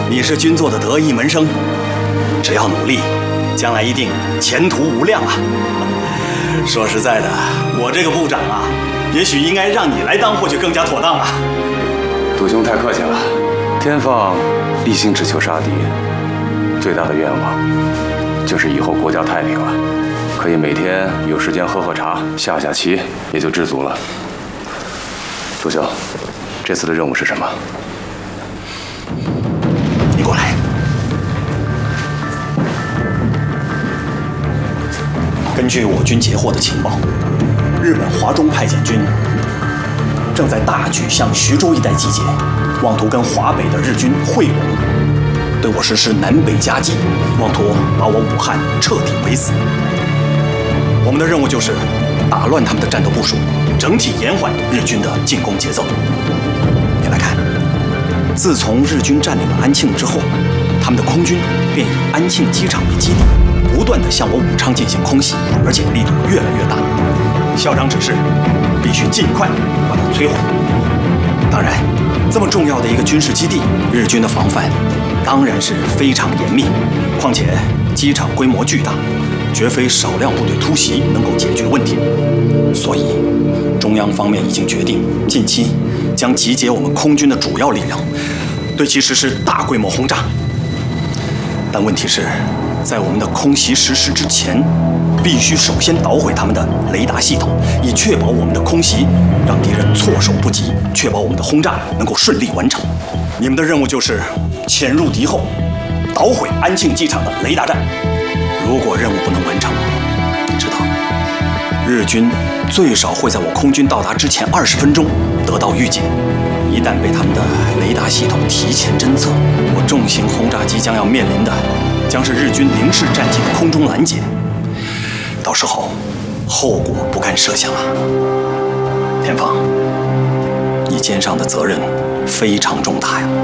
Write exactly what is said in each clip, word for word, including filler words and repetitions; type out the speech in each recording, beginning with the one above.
你是军座的得意门生，只要努力，将来一定前途无量啊！说实在的，我这个部长啊，也许应该让你来当，或许更加妥当啊。 杜兄太客气了，天放一心只求杀敌，最大的愿望就是以后国家太平了，可以每天有时间喝喝茶、下下棋，也就知足了。杜兄，这次的任务是什么？ 你过来。根据我军截获的情报，日本华中派遣军正在大举向徐州一带集结，妄图跟华北的日军会拢，对我实施南北夹击，妄图把我武汉彻底围死。我们的任务就是打乱他们的战斗部署，整体延缓日军的进攻节奏。你来看，自从日军占领了安庆之后，他们的空军便以安庆机场为基地，不断地向我武昌进行空袭，而且力度越来越大。校长指示，必须尽快把它摧毁。当然，这么重要的一个军事基地，日军的防范当然是非常严密。况且机场规模巨大，绝非少量部队突袭能够解决问题。所以，中央方面已经决定，近期将集结我们空军的主要力量，对其实施大规模轰炸。但问题是，在我们的空袭实施之前，必须首先捣毁他们的雷达系统，以确保我们的空袭让敌人措手不及，确保我们的轰炸能够顺利完成。你们的任务就是潜入敌后，捣毁安庆机场的雷达站。如果任务不能完成，你知道，日军最少会在我空军到达之前二十分钟得到预警。一旦被他们的雷达系统提前侦测，我重型轰炸机将要面临的将是日军零式战机的空中拦截。到时候，后果不堪设想啊！田芳，你肩上的责任非常重大呀。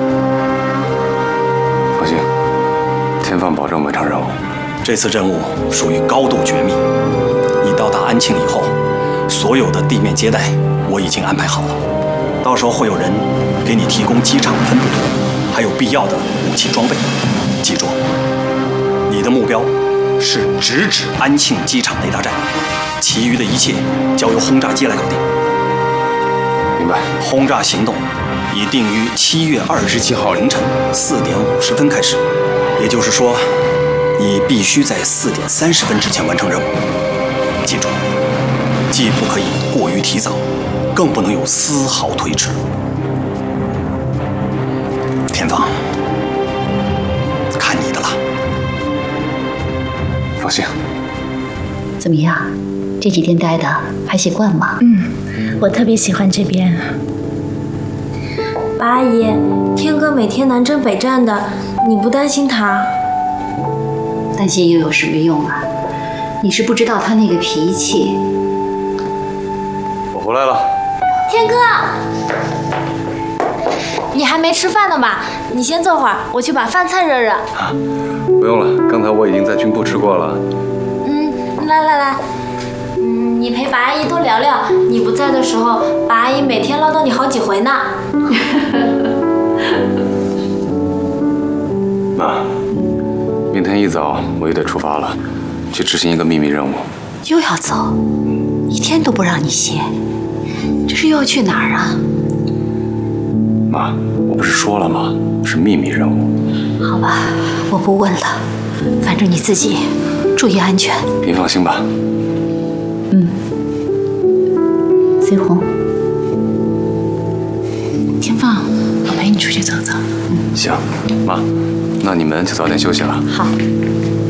放心，田芳保证完成任务。 这次任务属于高度绝密，你到达安庆以后，所有的地面接待我已经安排好了。到时候会有人给你提供机场分布图，还有必要的武器装备。记住，你的目标是直指安庆机场雷达站，其余的一切交由轰炸机来搞定。 明白。 轰炸行动已定于七月二十七号凌晨四点五十分开始，也就是说，你必须在四点三十分之前完成任务。记住，既不可以过于提早，更不能有丝毫推迟。田芳，看你的了。 放心。 怎么样？这几天待的还习惯吗？ 嗯，我特别喜欢这边。 八阿姨，天哥每天南征北战的，你不担心他？ 担心又有什么用啊？你是不知道他那个脾气。 我回来了。 天哥，你还没吃饭呢吧？你先坐会儿，我去把饭菜热热。 啊，不用了，刚才我已经在军部吃过了。 嗯，来来来，嗯，你陪白阿姨多聊聊。你不在的时候，白阿姨每天唠叨你好几回呢。 妈，明天一早我也得出发了，去执行一个秘密任务。 又要走，一天都不让你歇，这是又要去哪儿啊？ 妈，我不是说了吗？是秘密任务。 好吧，我不问了，反正你自己注意安全。 您放心吧。 嗯，随红， 天放，我陪你出去走走。 行，妈，那你们就早点休息了。 好。